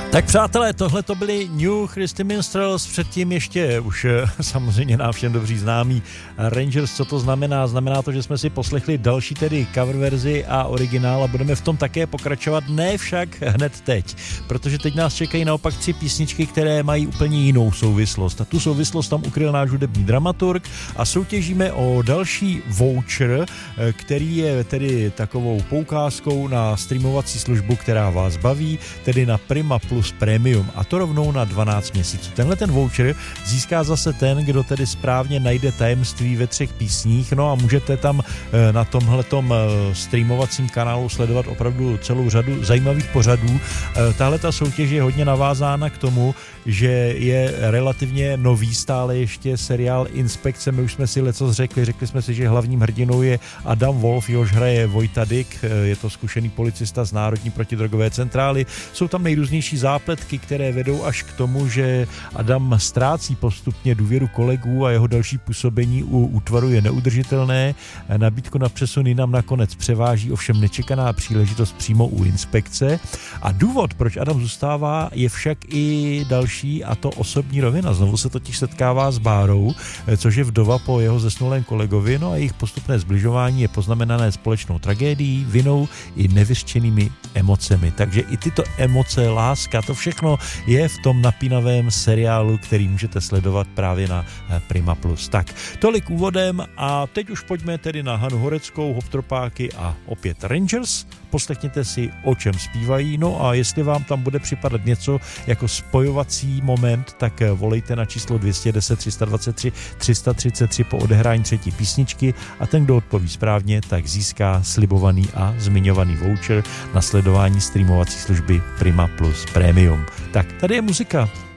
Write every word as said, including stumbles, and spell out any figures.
Tak přátelé, tohle to byli New Christy Minstrels, předtím ještě už samozřejmě nám všem dobří známý Rangers. Co to znamená? Znamená to, že jsme si poslechli další tedy cover verzi a originál a budeme v tom také pokračovat, ne však hned teď, protože teď nás čekají naopak tři písničky, které mají úplně jinou souvislost. A tu souvislost tam ukryl náš hudební dramaturg a soutěžíme o další voucher, který je tedy takovou poukázkou na streamovací službu, která vás baví, tedy na Prima Plus Premium, a to rovnou na dvanáct měsíců. Tenhle ten voucher získá zase ten, kdo tedy správně najde tajemství ve třech písních, no a můžete tam na tomhletom streamovacím kanálu sledovat opravdu celou řadu zajímavých pořadů. Tahle ta soutěž je hodně navázána k tomu, že je relativně nový stále ještě seriál Inspekce. My už jsme si lecos řekli, řekli jsme si, že hlavním hrdinou je Adam Wolf, jehož hraje Vojta Dyk, je to zkušený policista z Národní protidrogové centrály. Jsou tam nejrůznější zápletky, které vedou až k tomu, že Adam ztrácí postupně důvěru kolegů a jeho další působení u útvaru je neudržitelné. Nabídku na přesun jinam nakonec převáží ovšem nečekaná příležitost přímo u Inspekce. A důvod, proč Adam zůstává, je však i další, a to osobní rovina. Znovu se totiž setkává s Bárou, což je vdova po jeho zesnulém kolegovi, no a jejich postupné zbližování je poznamenané společnou tragédií, vinou i nevyřčenými emocemi. Takže i tyto emoce, láska, to všechno je v tom napínavém seriálu, který můžete sledovat právě na Prima Plus. Tak, tolik úvodem a teď už pojďme tedy na Hanu Horeckou, Hoptropáky a opět Rangers. Poslechněte si, o čem zpívají, no a jestli vám tam bude připadat něco jako spojovací moment, tak volejte na číslo dvě jedna deset, tři dva tři, tři tři tři po odehrání třetí písničky a ten, kdo odpoví správně, tak získá slibovaný a zmiňovaný voucher na sledování streamovací služby Prima Plus Premium. Tak, tady je muzika.